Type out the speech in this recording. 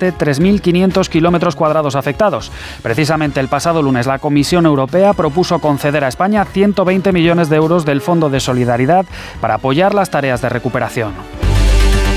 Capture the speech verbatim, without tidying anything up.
de tres mil quinientos kilómetros cuadrados afectados. Precisamente el pasado lunes la Comisión Europea propuso conceder a España ciento veinte millones de euros del Fondo de Solidaridad para apoyar las tareas de recuperación.